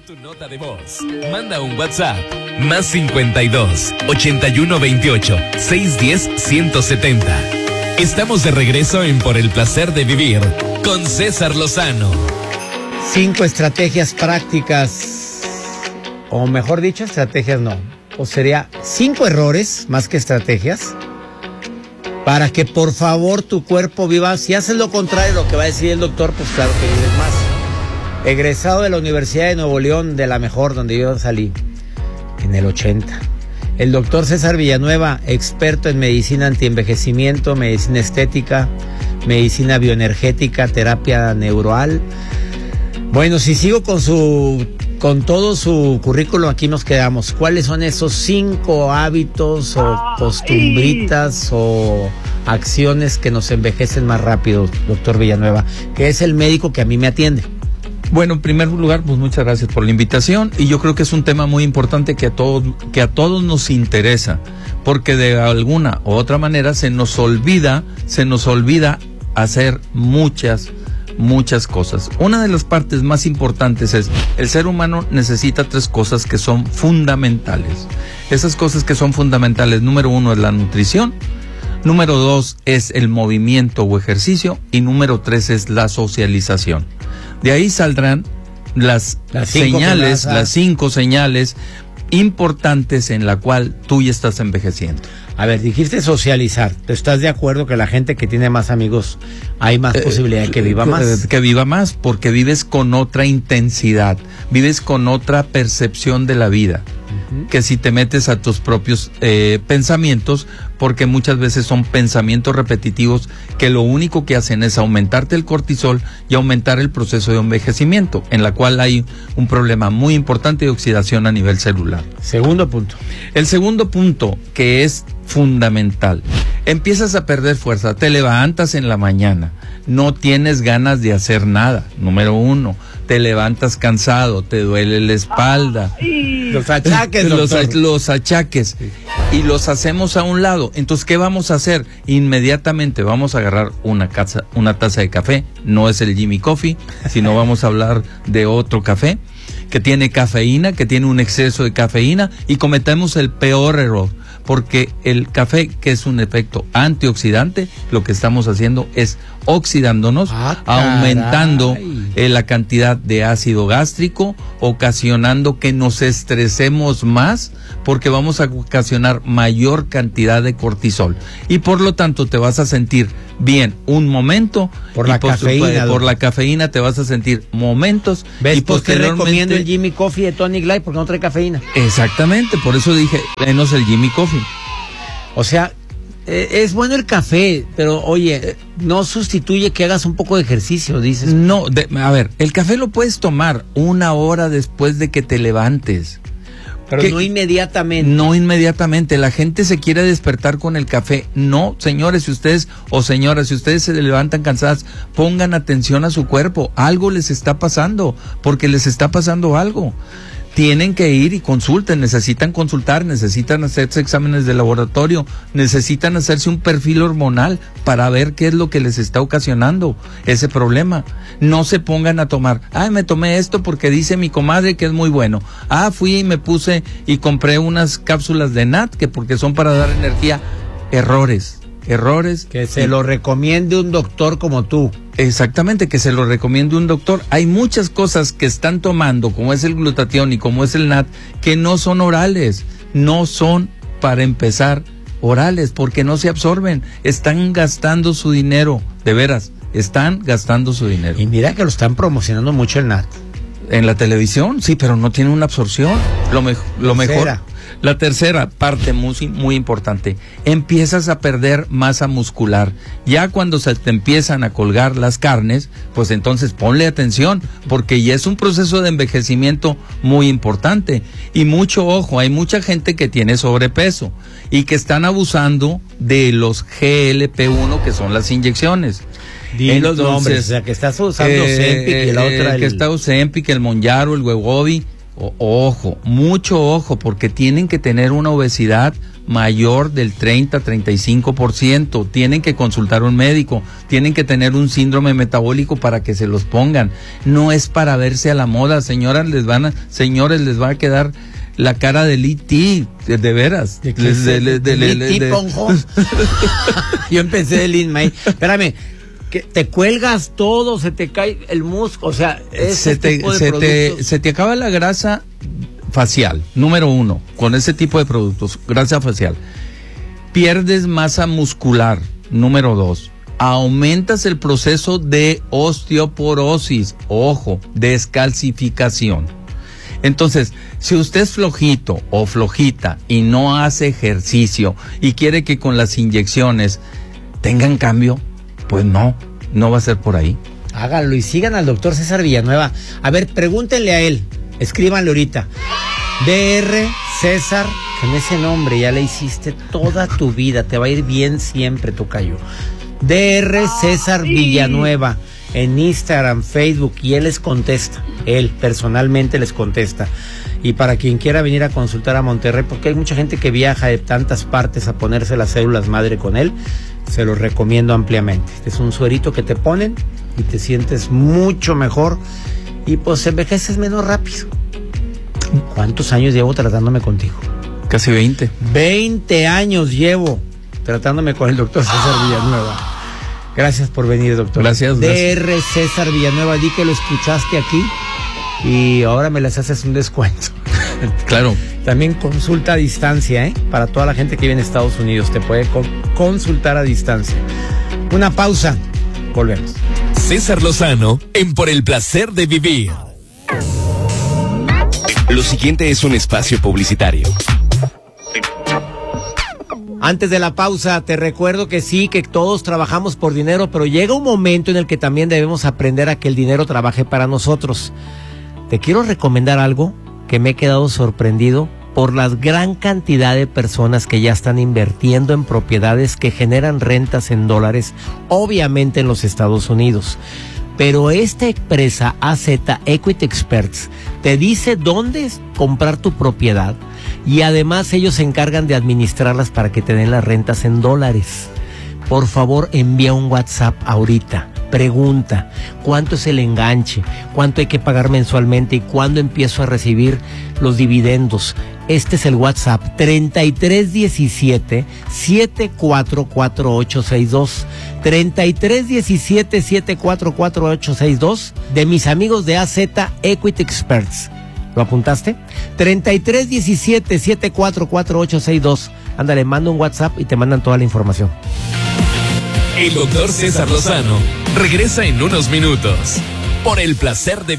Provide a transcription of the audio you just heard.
tu nota de voz. Manda un WhatsApp más 52 81 28 610 170. Estamos de regreso en Por el placer de vivir con César Lozano. 5 estrategias prácticas, o mejor dicho, estrategias no, o sería 5 errores más que estrategias para que por favor tu cuerpo viva. Si haces lo contrario de lo que va a decir el doctor, pues claro que vives más. Egresado de la Universidad de Nuevo León, de la mejor, donde yo salí en el 80. El doctor César Villanueva, experto en medicina antienvejecimiento, medicina estética, medicina bioenergética, terapia neural. Bueno, si sigo con todo su currículo, aquí nos quedamos. ¿Cuáles son esos 5 hábitos o costumbritas o acciones que nos envejecen más rápido, doctor Villanueva, que es el médico que a mí me atiende? Bueno, en primer lugar, pues muchas gracias por la invitación, y yo creo que es un tema muy importante que a todos nos interesa, porque de alguna u otra manera se nos olvida hacer muchas cosas. Una de las partes más importantes es, el ser humano necesita 3 cosas que son fundamentales. Esas cosas que son fundamentales, número 1 es la nutrición, número 2 es el movimiento o ejercicio, y número 3 es la socialización. De ahí saldrán las señales, las 5 señales importantes en la cual tú ya estás envejeciendo. A ver, dijiste socializar. ¿Estás de acuerdo que la gente que tiene más amigos hay más posibilidad de que viva más? Que viva más, porque vives con otra intensidad, vives con otra percepción de la vida, que si te metes a tus propios pensamientos, porque muchas veces son pensamientos repetitivos que lo único que hacen es aumentarte el cortisol y aumentar el proceso de envejecimiento, en la cual hay un problema muy importante de oxidación a nivel celular. Segundo punto. El segundo punto, que es fundamental: empiezas a perder fuerza, te levantas en la mañana, no tienes ganas de hacer nada, número 1, te levantas cansado, te duele la espalda. Los achaques, los achaques, sí. Y los hacemos a un lado. Entonces, ¿qué vamos a hacer? Inmediatamente vamos a agarrar una taza de café, no es el Jimmy Coffee, sino vamos a hablar de otro café que tiene cafeína, que tiene un exceso de cafeína, y cometemos el peor error, porque el café, que es un efecto antioxidante, lo que estamos haciendo es oxidándonos, aumentando la cantidad de ácido gástrico, ocasionando que nos estresemos más, porque vamos a ocasionar mayor cantidad de cortisol, y por lo tanto te vas a sentir bien un momento, por la cafeína, por la cafeína te vas a sentir momentos. ¿Ves y por qué recomiendo el Jimmy Coffee de Tonic Light? Porque no trae cafeína. Exactamente, por eso dije, menos el Jimmy Coffee. O sea, es bueno el café, pero oye, no sustituye que hagas un poco de ejercicio, dices. No, a ver, el café lo puedes tomar 1 hora después de que te levantes. Pero no inmediatamente. No inmediatamente. La gente se quiere despertar con el café. No, señores, si ustedes se levantan cansadas, pongan atención a su cuerpo. Algo les está pasando, porque les está pasando algo. Tienen que ir y consulten, necesitan consultar, necesitan hacerse exámenes de laboratorio, necesitan hacerse un perfil hormonal para ver qué es lo que les está ocasionando ese problema. No se pongan a tomar, me tomé esto porque dice mi comadre que es muy bueno. Fui y me puse y compré unas cápsulas de NAT, que porque son para dar energía. Errores. Que se lo recomiende un doctor como tú. Exactamente, que se lo recomiende un doctor. Hay muchas cosas que están tomando, como es el glutatión y como es el NAT, que no son orales, no son, para empezar, orales, porque no se absorben. Están gastando su dinero, de veras, están gastando su dinero. Y mira que lo están promocionando mucho el NAT. En la televisión, sí, pero no tiene una absorción. Lo mejor. La tercera parte muy importante: empiezas a perder masa muscular. Ya cuando se te empiezan a colgar las carnes, pues entonces ponle atención, porque ya es un proceso de envejecimiento muy importante. Y mucho ojo, hay mucha gente que tiene sobrepeso y que están abusando de los GLP-1, que son las inyecciones. Di los nombres, o sea, que estás usando Ozempic y la otra... Que está Ozempic, el Mounjaro, el Wegovy. Ojo, mucho ojo, porque tienen que tener una obesidad mayor del 30-35%. Tienen que consultar a un médico, tienen que tener un síndrome metabólico para que se los pongan. No es para verse a la moda, señores, les va a quedar la cara del E.T., de veras. ¿De E.T. Ponjo? Yo empecé de Lin May. Espérame, que te cuelgas todo, se te cae el músculo, o sea, ese tipo de productos. Se te acaba la grasa facial, número 1, con ese tipo de productos, grasa facial. Pierdes masa muscular, número 2. Aumentas el proceso de osteoporosis, ojo, descalcificación. Entonces, si usted es flojito o flojita y no hace ejercicio y quiere que con las inyecciones tengan cambio, pues no va a ser por ahí. Háganlo y sigan al doctor César Villanueva. A ver, pregúntenle a él, escríbanle ahorita. DR César, con ese nombre ya le hiciste toda tu vida, te va a ir bien siempre, tocayo. DR César Villanueva. En Instagram, Facebook, y él les contesta. Él personalmente les contesta. Y para quien quiera venir a consultar a Monterrey, porque hay mucha gente que viaja de tantas partes a ponerse las células madre con él, se los recomiendo ampliamente. Es un suerito que te ponen y te sientes mucho mejor y pues envejeces menos rápido. ¿Cuántos años llevo tratándome contigo? Casi 20. 20 años llevo tratándome con el doctor César Villanueva. Gracias por venir, doctor. Gracias. DR César Villanueva, di que lo escuchaste aquí y ahora me les haces un descuento. Claro. También consulta a distancia, para toda la gente que vive en Estados Unidos, te puede consultar a distancia. Una pausa, volvemos. César Lozano en Por el Placer de Vivir. Lo siguiente es un espacio publicitario. Antes de la pausa, te recuerdo que sí, que todos trabajamos por dinero, pero llega un momento en el que también debemos aprender a que el dinero trabaje para nosotros. Te quiero recomendar algo que me he quedado sorprendido por la gran cantidad de personas que ya están invirtiendo en propiedades que generan rentas en dólares, obviamente en los Estados Unidos. Pero esta empresa AZ Equity Experts te dice dónde comprar tu propiedad y además ellos se encargan de administrarlas para que te den las rentas en dólares. Por favor, envía un WhatsApp ahorita. Pregunta, ¿cuánto es el enganche? ¿Cuánto hay que pagar mensualmente? ¿Y cuándo empiezo a recibir los dividendos? Este es el WhatsApp, 3317-744862. 3317-744862 de mis amigos de AZ Equity Experts. ¿Lo apuntaste? 3317-744862. Ándale, manda un WhatsApp y te mandan toda la información. El doctor César Lozano regresa en unos minutos. Por el placer de